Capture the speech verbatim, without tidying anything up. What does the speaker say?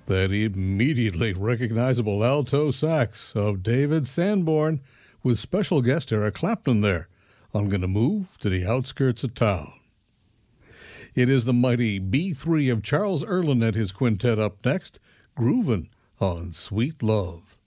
That immediately recognizable alto sax of David Sanborn with special guest Eric Clapton there. I'm going to move to the outskirts of town. It is the mighty B three of Charles Earland and his quintet up next, groovin' on Sweet Love.